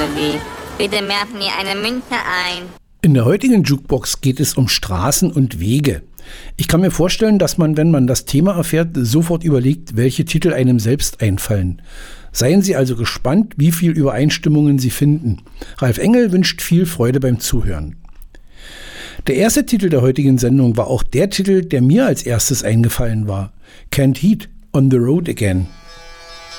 Sie. Bitte werfen Sie eine Münze ein. In der heutigen Jukebox geht es um Straßen und Wege. Ich kann mir vorstellen, dass man, wenn man das Thema erfährt, sofort überlegt, welche Titel einem selbst einfallen. Seien Sie also gespannt, wie viel Übereinstimmungen Sie finden. Ralf Engel wünscht viel Freude beim Zuhören. Der erste Titel der heutigen Sendung war auch der Titel, der mir als erstes eingefallen war. Canned Heat, On the Road Again.